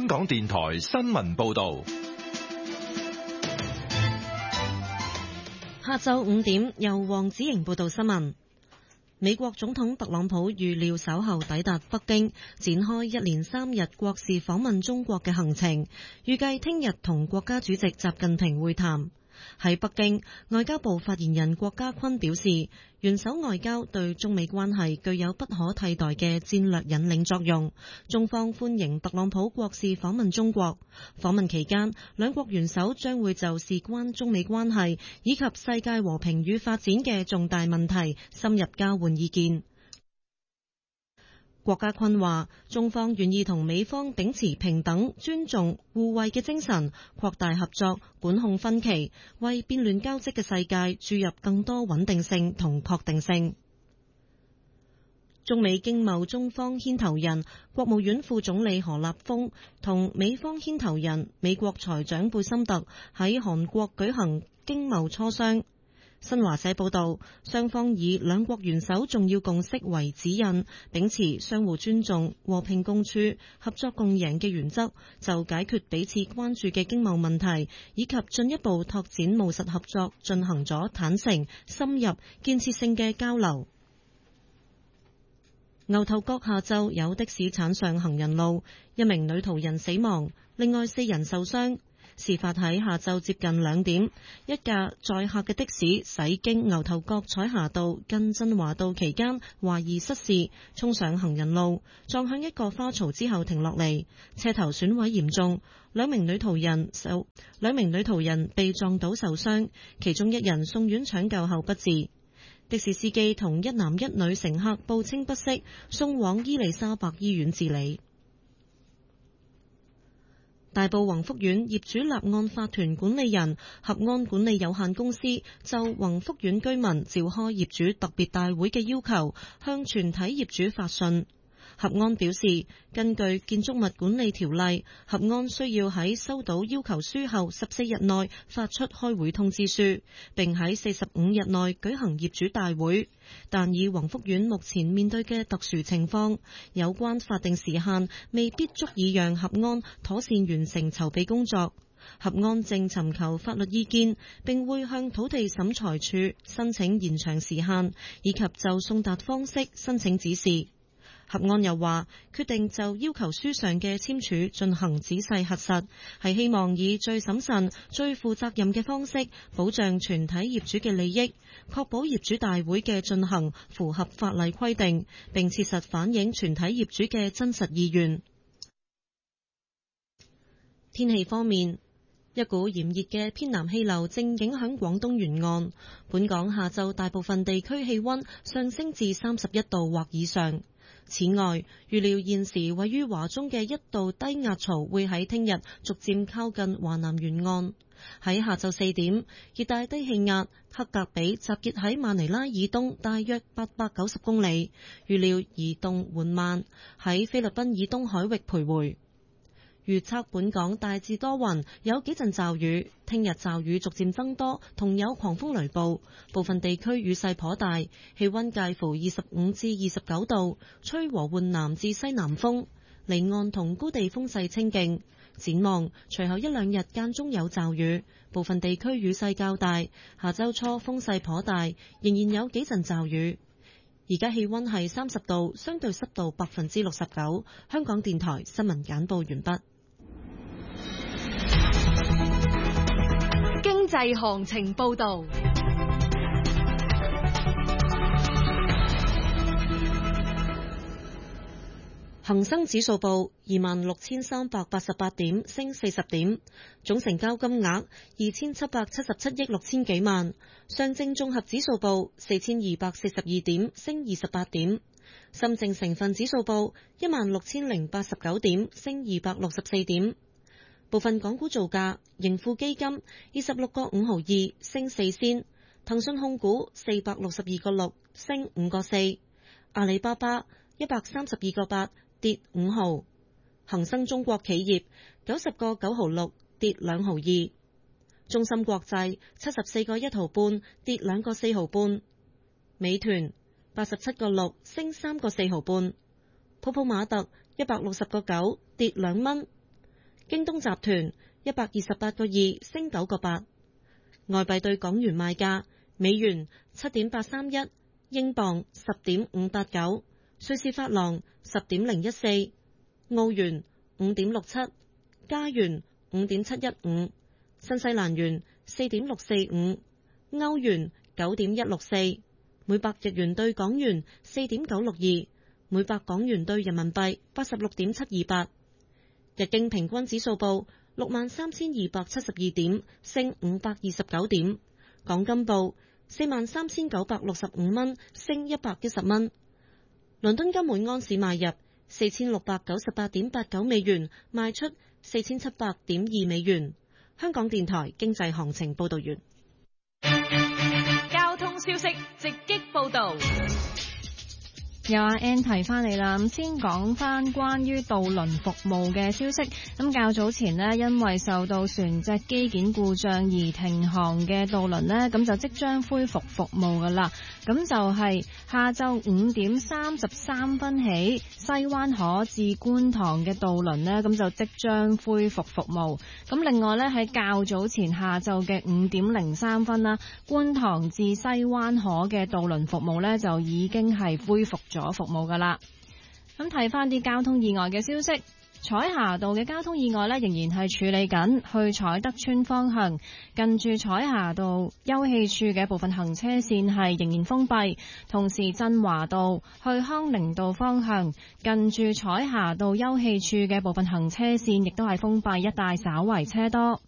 香港電台新聞報道。 下晝5點，由黃子瑩報道新聞。美國總統特朗普預料稍後抵達北京，展開一連3日國事訪問中國嘅行程，預計聽日同國家主席習近平會談。喺北京，外交部發言人郭家坤表示，元首外交對中美關係具有不可替代嘅戰略引領作用。中方歡迎特朗普國事訪問中國。訪問期間，兩國元首將會就事關中美關係以及世界和平與發展嘅重大問題深入交換意見。郭家坤話，中方願意同美方秉持平等、尊重、互惠嘅精神，擴大合作，管控分歧，為變亂交織嘅世界注入更多穩定性同確定性。中美經貿中方牽頭人、國務院副總理何立峰同美方牽頭人美國財長貝森特喺韓國舉行經貿磋商。新華社報道，雙方以兩國元首重要共識為指引，秉持相互尊重、和平共處、合作共贏嘅原則，就解決彼此關注嘅經貿問題以及進一步拓展務實合作進行咗坦誠、深入、建設性嘅交流。牛頭角下晝有的士鏟上行人路，一名女途人死亡，另外4人受傷。事發喺下晝接近2點，一架載客嘅的士駛經牛頭角彩霞道近振華道期間，懷疑失事，衝上行人路，撞向一個花槽之後停落嚟，車頭損毀嚴重，兩名女途人被撞倒受傷，其中1人送院搶救後不治。的士司機同1男1女乘客報稱不適，送往伊利沙伯醫院治理。大埔宏福苑業主立案法團管理人合安管理有限公司就宏福苑居民召開業主特別大會嘅要求，向全體業主發信。合安表示，根據建築物管理條例，合安需要喺收到要求書後14日內發出開會通知書，並喺45日內舉行業主大會。但以宏福苑目前面對嘅特殊情況，有關法定時限未必足以讓合安妥善完成籌備工作。合安正尋求法律意見，並會向土地審裁處申請延長時限，以及就送達方式申請指示。合安又話，決定就要求書上嘅簽署進行仔細核實，係希望以最審慎、最負責任嘅方式保障全體業主嘅利益，確保業主大會嘅進行符合法例規定，並切實反映全體業主嘅真實意願。天氣方面，一股炎熱嘅偏南氣流正影響廣東沿岸，本港下晝大部分地區氣溫上升至31度或以上。此外，預料現時位於華中嘅一道低壓槽會喺聽日逐漸靠近華南沿岸。喺下晝4點，熱帶低氣壓克格比集結喺馬尼拉以東大約890公里，預料移動緩慢，喺菲律賓以東海域徘徊。預測本港大致多雲，有幾陣驟雨。聽日驟雨逐漸增多，同有狂風雷暴，部分地區雨勢頗大。氣溫介乎25至29度，吹和緩南至西南風，離岸同高地風勢清勁。展望隨後1-2日間中有驟雨，部分地區雨勢較大。下周初風勢頗大，仍然有幾陣驟雨。而家氣溫係30度，相對濕度69%。香港電台新聞簡報完畢。 經濟行情報道。 恒生指數報26,388點，升40點，總成交金額2,777億6千幾萬。上證綜合指數報4,242點，升28點。深證成分指數報16,089點，升264點。部分港股造價：盈富基金26個5毫2，升4仙；騰訊控股462個6，升5個4；阿里巴巴132個8，跌5毫；恒生中國企業90個9毫6，跌2毫2；中芯國際74個1毫半，跌2個4毫半；美團87個6，升3個4毫半；泡泡瑪特160個9，跌2蚊； 京東集團128個2升9個8。外幣對港元賣價：美元7.831，英鎊10.589，瑞士法郎10.014，澳元5.67，加元5.715，新西蘭元4.645，歐元9.164，每百日元對港元4.962，每百港元對人民幣86.728。日經平均指數報63,272點，升529點。港金報43,965蚊，升110蚊。倫敦金每安士買入4,698.89美元，賣出4,700.2美元。香港電台經濟行情報道完。 交通消息直擊報道。 有阿 Ann 提翻嚟啦，咁先講翻關於渡輪服務嘅消息。咁較早前呢，因為受到船隻機件故障而停航嘅渡輪呢，咁就即將恢復服務噶啦。咁就係下晝5點33分起，西灣河至觀塘嘅渡輪呢，咁就即將恢復服務。咁另外呢，喺較早前下晝嘅5點03分啦，觀塘至西灣河嘅渡輪服務呢，就已經係恢復咗服務噶啦。咁睇翻啲交通意外嘅消息，彩霞道嘅交通意外呢，仍然係處理緊，去彩德邨方向近住彩霞道休憩處嘅部分行車線係仍然封閉，同時振華道去康寧道方向近住彩霞道休憩處嘅部分行車線亦都係封閉，一帶稍為車多。